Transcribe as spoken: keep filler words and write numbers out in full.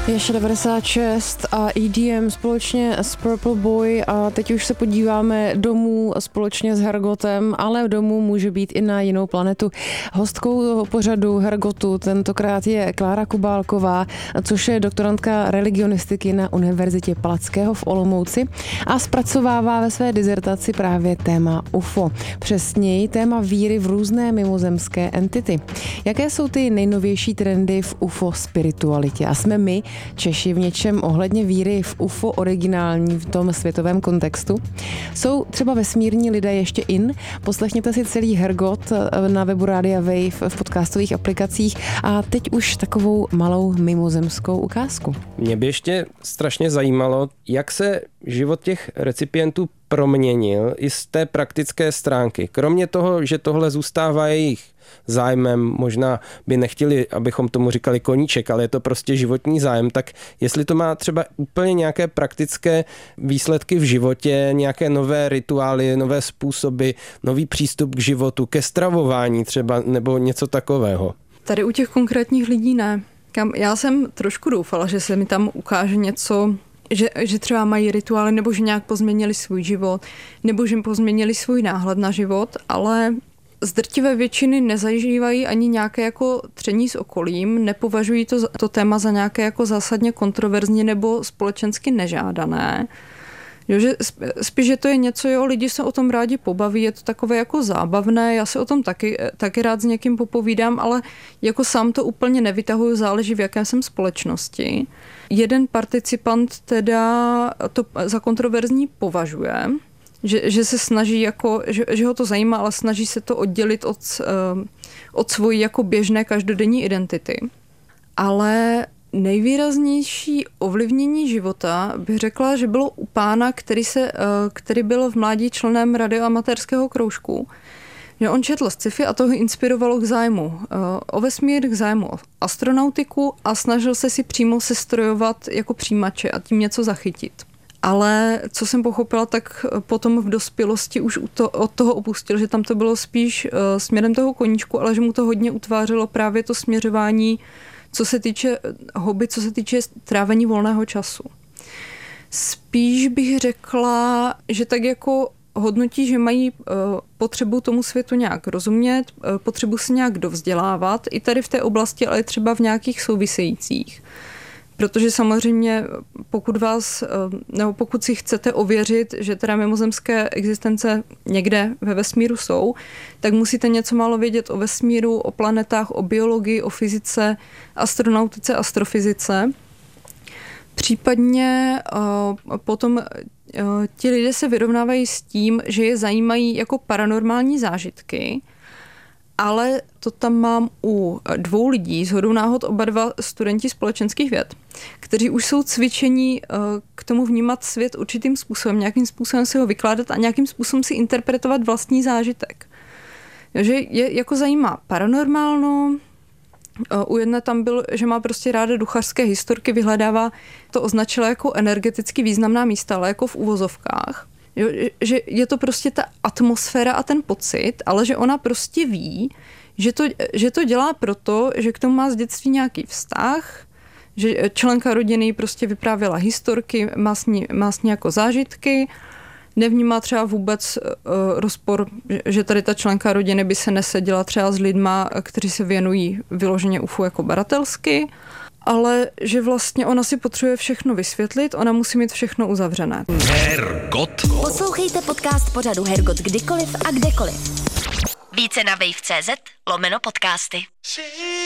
Ještě devadesát šest a E D M společně s Purple Boy a teď už se podíváme domů společně s Hergotem, ale domů může být i na jinou planetu. Hostkou pořadu Hergotu tentokrát je Klára Kubálková, což je doktorantka religionistiky na Univerzitě Palackého v Olomouci a zpracovává ve své dizertaci právě téma U F O. Přesněji téma víry v různé mimozemské entity. Jaké jsou ty nejnovější trendy v U F O spiritualitě? A jsme my, Češi, v něčem ohledně víry v U F O originální v tom světovém kontextu? Jsou třeba vesmírní lidé ještě in? Poslechněte si celý Hergot na webu Rádia Wave v podcastových aplikacích a teď už takovou malou mimozemskou ukázku. Mě by ještě strašně zajímalo, jak se život těch recipientů proměnil i z té praktické stránky. Kromě toho, že tohle zůstává jejich zájmem, možná by nechtěli, abychom tomu říkali koníček, ale je to prostě životní zájem, tak jestli to má třeba úplně nějaké praktické výsledky v životě, nějaké nové rituály, nové způsoby, nový přístup k životu, ke stravování třeba, nebo něco takového. Tady u těch konkrétních lidí ne. Já jsem trošku doufala, že se mi tam ukáže něco, že, že třeba mají rituály, nebo že nějak pozměnili svůj život, nebo že pozměnili svůj náhled na život, ale z drtivé většiny nezažívají ani nějaké jako tření s okolím, nepovažují to, to téma za nějaké jako zásadně kontroverzní nebo společensky nežádané. Jo, že spíš, že to je něco, jo, lidi se o tom rádi pobaví, je to takové jako zábavné, já se o tom taky, taky rád s někým popovídám, ale jako sám to úplně nevytahuju, záleží v jakém jsem společnosti. Jeden participant teda to za kontroverzní považuje, Že, že se snaží jako, že, že ho to zajímá, ale snaží se to oddělit od, od svojí jako běžné každodenní identity. Ale nejvýraznější ovlivnění života bych řekla, že bylo u pána, který, se, který byl v mládí členem radioamatérského kroužku. Že on četl sci-fi a to ho inspirovalo k zájmu o vesmír, k zájmu o astronautiku a snažil se si přímo sestrojovat jako přijímače a tím něco zachytit. Ale co jsem pochopila, tak potom v dospělosti už to, od toho opustil, že tam to bylo spíš uh, směrem toho koníčku, ale že mu to hodně utvářelo právě to směřování, co se týče hobby, co se týče trávení volného času. Spíš bych řekla, že tak jako hodnotí, že mají uh, potřebu tomu světu nějak rozumět, uh, potřebu se nějak dovzdělávat, i tady v té oblasti, ale třeba v nějakých souvisejících. Protože samozřejmě pokud vás, nebo pokud si chcete ověřit, že teda mimozemské existence někde ve vesmíru jsou, tak musíte něco málo vědět o vesmíru, o planetách, o biologii, o fyzice, astronautice, astrofyzice. Případně potom ti lidé se vyrovnávají s tím, že je zajímají jako paranormální zážitky, ale to tam mám u dvou lidí, shodou náhod oba dva studenti společenských věd, kteří už jsou cvičení k tomu vnímat svět určitým způsobem, nějakým způsobem si ho vykládat a nějakým způsobem si interpretovat vlastní zážitek. Že je jako zajímá paranormálno, u jedné tam byl, že má prostě ráda duchařské historky, vyhledává, to označila jako energeticky významná místa, ale jako v uvozovkách. Jo, že je to prostě ta atmosféra a ten pocit, ale že ona prostě ví, že to, že to dělá proto, že k tomu má z dětství nějaký vztah, že členka rodiny prostě vyprávěla historky, má s ní, má s ní jako zážitky, nevnímá třeba vůbec uh, rozpor, že tady ta členka rodiny by se neseděla třeba s lidma, kteří se věnují vyloženě U F O jako baratelsky, ale že vlastně ona si potřebuje všechno vysvětlit, ona musí mít všechno uzavřené. Hergot. Poslouchejte podcast pořadu Hergot kdykoliv a kdekoliv. Více na wave tečka cz lomeno podcasty.